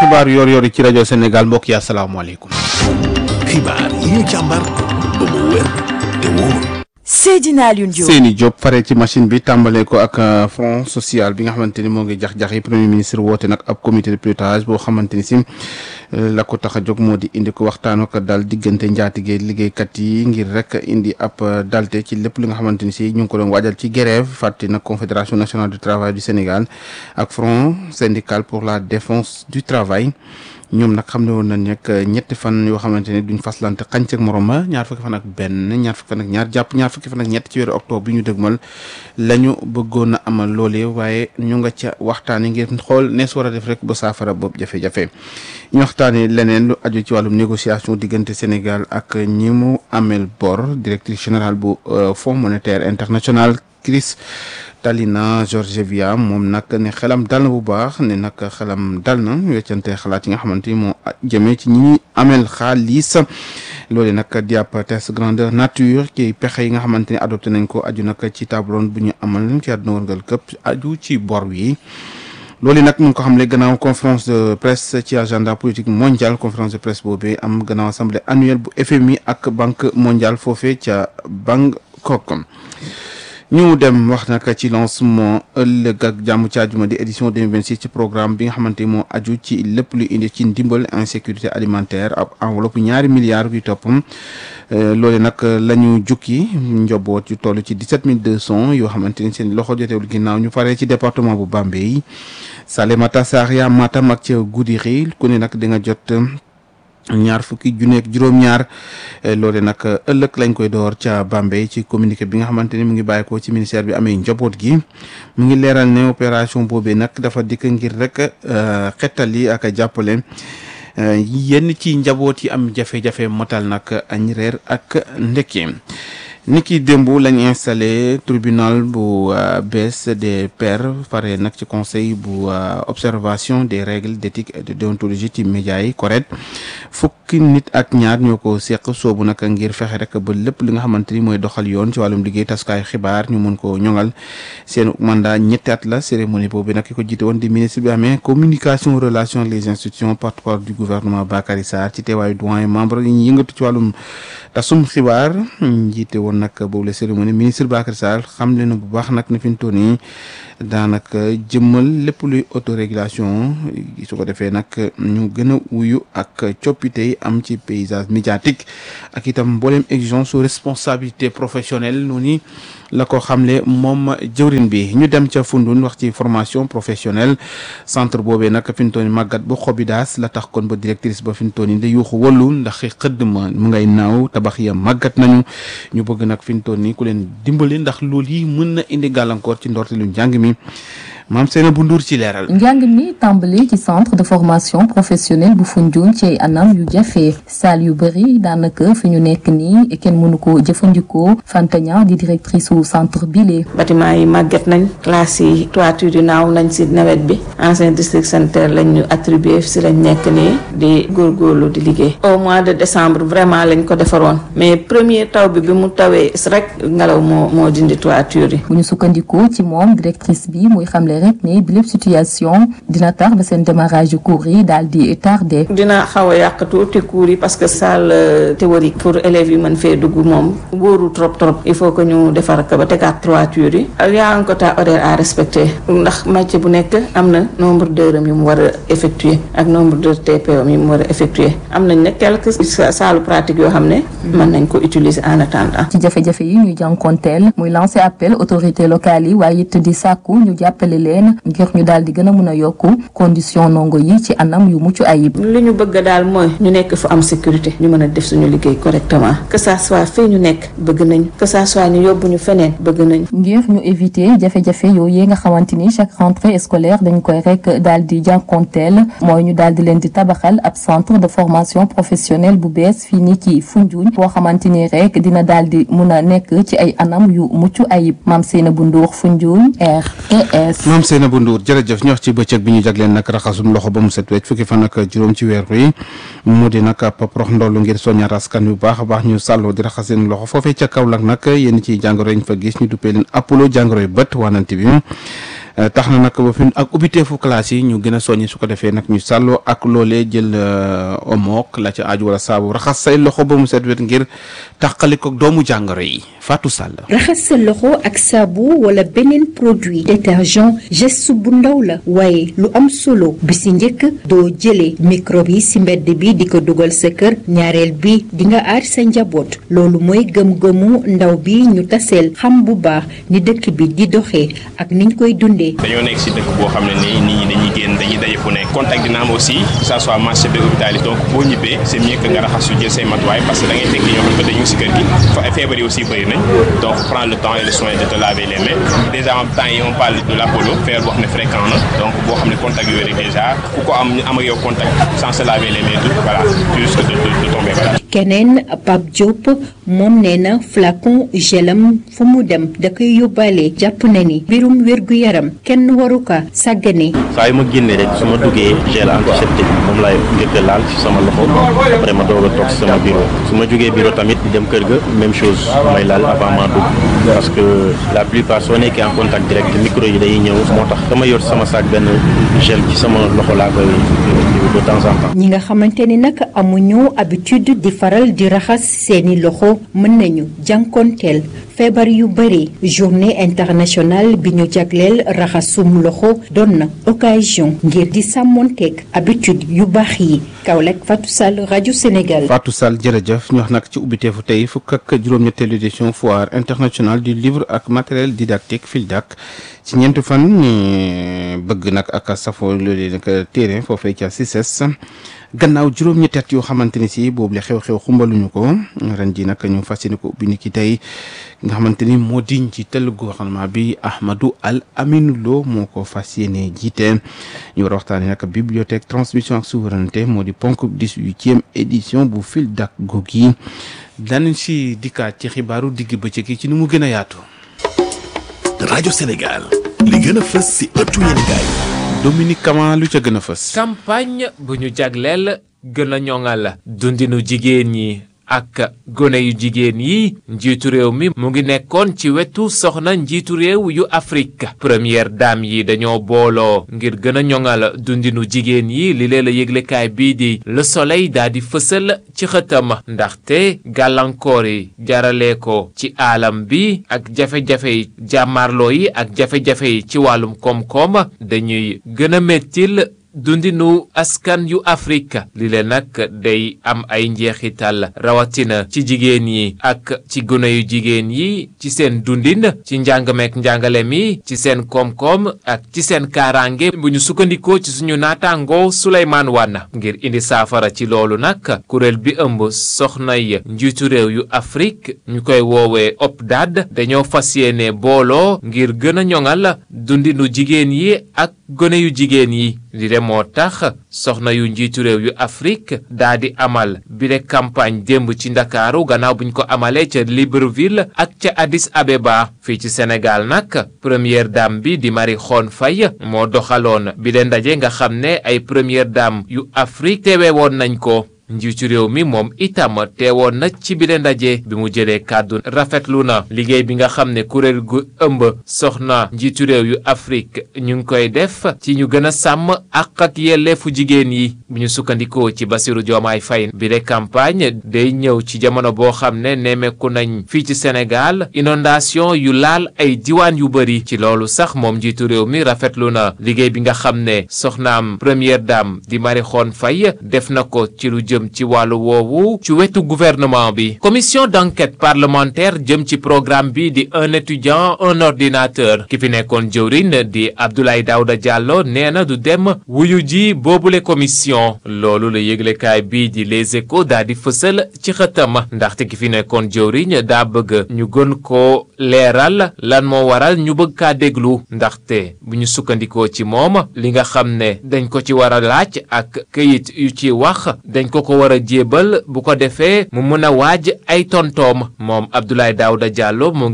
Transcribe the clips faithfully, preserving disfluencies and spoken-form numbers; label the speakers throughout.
Speaker 1: xibaar yor-yor yi ci rajo Sénégal mbokk yi asalaamaaleykum.
Speaker 2: xibaar yi ñu càmbar ba mu wér te wóor.
Speaker 3: Seydina Alioune Diop
Speaker 1: Seyni Diop fare ci machine bi tàmbale ko ak front social bi nga xamante ni moo ngi jax-jax yi premier ministre woote nag ab comité de pilotage boo xamante ni si la ko tax a jóg moo di indi ko waxtaan ak daal diggante njaatige liggéeykat yi ngir rek indi ab dalte ci lépp li nga xamante ni si ñu ngi ko doon waajal ci grève fàtte nag confédération nationale du travail du Sénégal ak front syndical pour la défense du travail. ñoom nag xam ne woon nañ nekk ñetti fan yoo xamante ne duñ faslante xànc ak morom ma ñaar fukki fan ak benn ñaar fukki fan ak ñaar jàpp ñaar fukki fan ak ñett ci weeru octobre bi ñu dëgmal la ñu bëggoon a amal loolee waaye ñu nga ca waxtaanee ngir xool nees war a def rek ba saafara boobu jafe-jafe ñu waxtaanee leneen lu aju ci wàllum négociation diggante Sénégal ak ñi mu amel bor directrice générale bu Fonds monétaire international Chris Talina Georgieva moom nag ne xelam dal na bu baax ne nag xelam dal na weccante xalaat yi nga xamante ni moo jëmee ci ñi amel xaalis loolu nag di ab test grandeur nature ci pexe yi nga xamante ni adopté nañ ko aju nag ci table ronde bu ñu amal ci àdduna wërngal këpp aju ci bor wi. loolu nag mu ngi ko xamle gannaaw conférence de presse ci agenda politique mondial conférence de presse boobee am gannaaw assemblée annuelle bu F M I ak banque mondiale foofee ca Bangkok. ñu dem wax nag ci lancement ëllëg ak jàmm ci àjjuma di édition deux mille vingt-six ci programme bi nga xamante ni moo aju ci lépp lu indi ci ndimbal insécurité alimentaire ab enveloppe ñaari milliards yu toppam loolu nag la ñu jukki njaboot yu toll ci dix-sept mille deux cents yoo xamante ni seen loxo jotewul ginnaaw ñu faree ci département bu Bambey Salémata Sarria Matam ak ca Goudiri ku ne nag di nga jot ñaar fukki junneeg juróom-ñaar loole nag ëllëg lañ koy door ca Bambey ci communiqué bi nga xamante ni mu ngi bàyyi ko ci ministère bi amee njaboot gi mu ngi leeral ne opération boobee nag dafa dikk ngir rek xettali ak a jàppale yenn ci njaboot yi am jafe-jafe motal nag añ reer ak ndekki. niki démb lañ installé tribunal bu bees des pairs pare nag ci conseil bu observation des règles d'éthique et de déontologie ci médias yi correct fukki nit ak ñaar ñoo ko seq soobu nag ngir fexe rek ba lépp li nga xamante ni mooy doxal yoon ci wàllum liggéey taskaayu xibaar ñu mun ko ñoŋal seen mandat ñetti at la cérémonie boobu nag ki ko jiite woon di ministre bi amee communication relation les institutions porte-parole du gouvernement Bakary Sarr ci teewaayu doyen membre yi ñu yëngatu ci wàllum tasum xibaar jiite woon nag boobu la cérémonie ministre Bakary Sall xam leen bu baax nag ne fi mu toll nii daanaka jëmmal lépp luy autorégulation su ko defee nag ñu gën a wuyu ak coppite yi am ci paysage médiatique ak itam mboolem exigence su responsabilité professionnelle noonu la ko xamle moom jëwrin bi ñu dem ca Fundun wax ci formation professionnelle centre boobee nag fi mu toll nii màggat bu xobidaas la tax kon ba directrice ba fi mu toll nii da yuuxu wàllu ndax xëdd ma mu ngay naaw tabax ya màggat nañu ñu bëgg nag fi mu toll nii ku leen dimbali ndax loolu yi mën na indi gàllankoor ci ndorteelu njàng mi maam Seyna bu Ndour ci leeral.
Speaker 4: njàng mi tàmbali ci centre de formation professionnelle bu Foundiougne ci ay anam yu jafe salle yu bëri daanaka fi ñu nekk nii kenn mënu ko jëfandikoo Fantagna di directrice su centre bile.
Speaker 5: bâtiment yi màgget nañ classe yi toiture yi naaw nañ si nawet bi ancien district sanitaire lañ ñu attribué si lañ nekk nii di góorgóorlu di liggéey. au mois de décembre vraiment lañ ko defaroon mais premier taw bi bi mu tawee rek ngelaw moo moo dindi toiture yi.
Speaker 4: bu ñu sukkandikoo ci moom directrice bi muy xamle rek ne bi lépp situation dina tax ba seen démarrage yu cours yi daal di tardé.
Speaker 5: dina xaw a yàq tuuti cours yi parce que salle théorique pour élèves yi mën fee dugg moom wóoru trop trop il faut que ñu defar ko ba tegaat toiture yi. y a un quota horaire à respecter ndax métier bu nekk am na nombre d'heures yu mu war a effectuer ak nombre de T P M yu mu war a effectuer am nañ ne quelques salles pratiques yoo xam ne mën nañ ko utiliser en attendant.
Speaker 4: ci jafe-jafe yi ñuy jànkonteel muy lancer appel autorités locales yi waaye it di sàkku ñu jàppale leen ngir ñu daal di gën a mën a yokku condition ndongo yi ci anam yu mucc ayib.
Speaker 5: li ñu bëgg daal mooy ñu nekk fu am sécurité ñu mën a def suñu liggéey correctement que ça soit fii ñu nekk bëgg nañ que ça soit ñu yóbbu ñu feneen bëgg nañ.
Speaker 4: ngir ñu éviter jafe-jafe yooyu nga xamante ni chaque rentrée scolaire dañ koy rek daal di jànkonteel mooy ñu daal di leen di tabaxal ab centre de formation professionnelle bu bees fii nii ci Foundiougne boo xamante ni rek dina daal di mun a nekk ci ay anam yu mucc ayib Mame Seynabou Ndour Foundiougne R T S.
Speaker 1: Mame Seynabou Ndour jërëjëf ñu wax ci bëccëg bi ñu jagleen nag raxasum loxo ba mu set wecc fukki fan ak juróom ci weer wi mu di nag prox ndollu ngir soññaat askan yu baax a baax ñu sàlloo di raxas seen loxo foofee ca Kaolack nag yénn ci jàngoro yi ñu fa gis ñu duppee leen Apollo jàngoro yu bët wanante bi tax na nag ba fi ak ubbiteefu classe yi ñu gën a soññi su ko defee nag ñu sàlloo ak loolee jël omook la ca aju wala saabu raxas say loxo ba mu set wet ngir tàqaliko doomu jàngoro yi Fatou Sall.
Speaker 6: raxas sa loxo ak saabu wala beneen produit détergent geste bu ndaw la waaye lu am solo bi si njëkk doo jëlee microbe yi si mbedd bi di ko dugal sa kër ñaareel bi di nga aar sa njaboot loolu mooy gëm-gëmu ndaw bi ñu taseel xam bu baax ni dëkk bi di doxee ak niñ koy dundee.
Speaker 7: dañoo nekk si dëkk boo xam ne nii nit ñi dañuy génn dañuy daje fu nekk contact dina am aussi que ça soit marché bi hôpital yi donc boo ñibbee c'est mieux que nga raxas su jël say matuwaay parce que da ngay fekk ñoo xam ne dañu si kër gi fa feebar yi aussi bëri nañ donc prendre le temps et le soin de te laver les mains déjà en temps yi on parle de l'apollo feebar boo xam ne fréquent na donc boo xam ne contact yooyu rek déjà ku ko am am ak yow contact sans se laver les mains voilà tu risques de de tomber malade.
Speaker 6: keneen Pape Diop moom nee na flacon gelam fu mu dem da koy yóbbaale jàpp na ni mbirum wér-gu-yaram kenn waru ko sàggane.
Speaker 8: saa yu ma génnee rek su ma duggee gel antiseptique moom laay njëkk a laal ci sama loxo après ma doog a toog ci sama bureau su ma jógee bureau tamit di dem kër ga même chose may laal avant ma dugg parce que la plupart soo nekkee en contact direct micro yi day ñëw moo tax dama yor sama sac benn gel ci sama loxo laa koy de temps en temps.
Speaker 6: ñi nga xamante ni nag amuñu habitude di faral di raxas seeni loxo mën nañu jànkonteel feebar yu bëri journée internationale bi ñu jagleel raxasum loxo doon na occasion ngir di sàmmonteeg habitude yu baax yi Kaolack Fatou Sall rajo Sénégal.
Speaker 1: Fatou Sall jërëjëf ñu wax nag ci ubbiteefu tey fukk ak juróom-ñetteelu édition foire internationale du livre ak matériel didactique FILDAC ci ñeenti fan ñi bëgg nag ak safo loolu nag téere foofee ca C I C E S gannaaw juróom-ñetti at yoo xamante ni si boobu la xew-xew xumbaluñu ko ren ji nag ñu fas yéene ko ubbi ni ki tey nga xamante ni moo di njiital gouvernement bi Ahmadou Al Aminou Lo moo ko fas yéene jiite ñu war a waxtaanee nag bibliothèque transmission ak souveraineté moo di ponk dix-huitième édition bu FILDAC googu danañ si dikkaat ci xibaaru digg bëccëg yi ci ni mu gën a yaatu.
Speaker 2: rajo Sénégal li gën a fës si ëttu yéenekaay
Speaker 1: Dominique Kama lu ca gën a fës.
Speaker 9: campagne bu ñu jagleel gën a ñoŋal dundinu jigéen ñi ak gone yu jigéen yi njiitu réew mi mu ngi nekkoon ci wetu soxna njiitu réew yu Afrique première dame yi dañoo booloo ngir gën a ñoŋal dundinu jigéen yi li leen la yëglekaay bii di Le Soleil daal di fësal ci xëtam ndaxte gàllankoor yi jarale ko ci aalam bi ak jafe-jafe yi jàmmarloo yi ak jafe-jafe yi ci wàllum koom-koom dañuy gën a mettil dundinu askan yu Afrique li leen nag day am ay njeexital rawatina ci jigéen yi ak ci gune yu jigéen yi ci seen dundin ci njàng meek njàngale mi ci seen koom-koom ak ci seen kaaraange bu ñu sukkandikoo ci suñu naataango Souleymane Wane ngir indi saafara ci loolu nag kuréel bi ëmb soxna yi njiitu réew yu Afrique ñu koy woowee O P D A D dañoo fas yéene booloo ngir gën a ñoŋal dundinu jigéen yi ak gone yu jigéen yi li de moo tax soxna yu njiitu réew yu Afrique daa di amal bile campagne démb ci Ndakaaru gannaaw buñ ko amalee ca Libreville ak ca Addis Abeba fii ci Sénégal nag première dame bi di Marie Khone Faye moo doxaloon bile ndaje nga xam ne ay première dame yu Afrique teewe woon nañ ko njiitu réew mi moom itam teewoon na ci bile ndaje bi mu jëlee kàddu rafetlu na liggéey bi nga xam ne kuréel gu ëmb soxna njiitu réew yu Afrique ñu ngi koy def ci ñu gën a sàmm àq ak yelleefu jigéen yi bu ñu sukkandikoo ci Bassirou Diomaye Faye bile campagne day ñëw ci jamono boo xam ne nemmeeku nañ fii ci Sénégal inondation yu laal ay diwaan yu bëri ci loolu sax moom njiitu réew mi rafetlu na liggéey bi nga xam ne soxnaam première dame di Marie Khone Faye def na ko ci lu jëm ci wàllu woowu ci wetu gouvernement bi commission d'enquête parlementaire jëm ci programme bi di un étudiant un ordinateur ki fi nekkoon jëwriñ di Abdoulaye Daouda Diallo nee na du dem wuyu ji boobule commission loolu la yëglekaay bii di Les Échos daa di fësal ci xëtam ndaxte ki fi nekkoon jëwriñ daa bëgg ñu gën koo leeral lan moo waral ñu bëgg kaa déglu ndaxte bu ñu sukkandikoo ci moom li nga xam ne dañ ko ci war a laaj ak këyit yu ci wax dañ ko ko war a jébal bu ko defee mu mën a waaj ay tontoom moom Abdoulaye Daouda Diallo mu ngi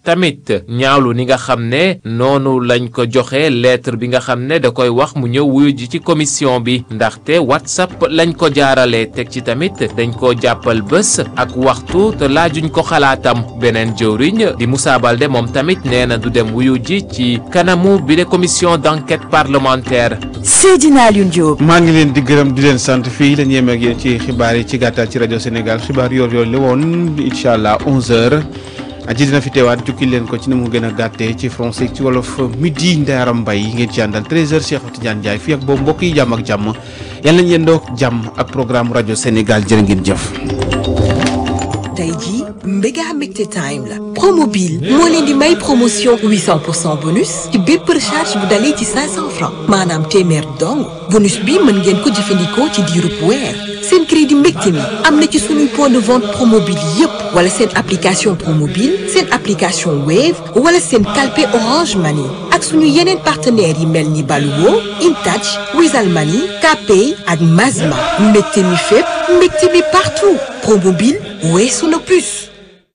Speaker 9: tamit ñaawlu ni nga xam ne noonu lañ ko joxe lettre bi nga xam ne da koy wax mu ñëw wuyu ji ci commission bi ndaxte WhatsApp lañ ko jaarale teg ci tamit dañ ko jàppal bés ak waxtu te laajuñ ko xalaatam beneen jëwriñ di Moussa Baldé moom tamit nee na du dem wuyu ji ci kanamu bi de commission d'enquête parlementaire.
Speaker 3: Seydina Alioune Diop.
Speaker 1: maa ngi leen di gërëm di leen sant fii la ñu yem ak yéen ci xibaar yi ci gàttal ci rajo Sénégal xibaar yoor yoor la woon incha allah onze heures aji dina fi teewaat jukki leen ko ci ni mu gën a gàttee ci français ci wolof midi Ndeyara Mbaye ngeen ci àndal treize heures Cheikh Tidiane Ndiaye fii ak boobu mbokk yi jàmm ak jàmm yàlla nañu yendoo jàmm ak programme rajo Sénégal jërë ngeen jëf.
Speaker 3: tey jii Mbega Mbégte Time la Promobile moo leen di may promotion huit cent pour cent bonus ci bépp recharge bu dalee ci cinq cent francs maanaam téeméer dong bonus bi mën ngeen ko jëfandikoo ci diirub weer seen crédit mbégte mi am na ci suñuy point de vente Promobile yépp wala seen application Promobile seen application Wave wala seen kalpe Orange Money ak suñu yeneen partenaires yi mel ni Baluwo Intouch Wizall Money Kpay ak Mazma mbégte mi fépp mbégte mi partout Promobile weesu na plus.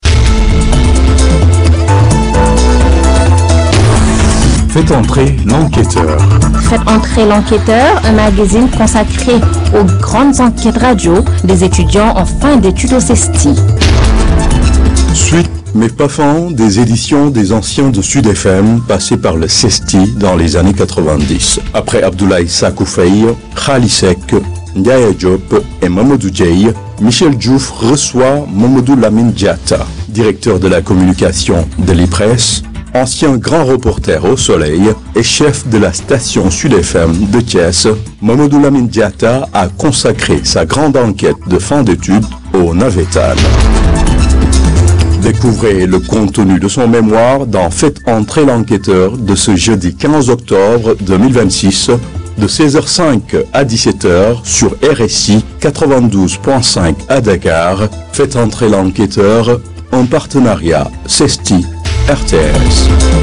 Speaker 2: Faites entrer l'enquêteur.
Speaker 4: Faites entrer l'enquêteur, un magazine consacré aux grandes enquêtes radio des étudiants en fin d'études au CESTI.
Speaker 10: Suite, mais pas fin, des éditions des anciens de Sud F M passés par le CESTI dans les années quatre-vingt-dix. Après Abdoulaye Sakou Faye, Khali Seck, Ndiaye Diop et Mamadou Dieye, Michel Diouf reçoit Mamadou Lamine Diatta, directeur de la communication de l'I P R E S, ancien grand reporter au Soleil et chef de la station Sud F M de Thiès. Mamadou Lamine Diatta a consacré sa grande enquête de fin d'études au Navétane. Découvrez le contenu de son mémoire dans Faites entrer l'enquêteur de ce jeudi quinze octobre deux mille vingt-six de seize heures cinq à dix-sept heures sur R S I quatre-vingt-douze point cinq à Dakar. Faites entrer l'enquêteur, un partenariat CESTI R T S.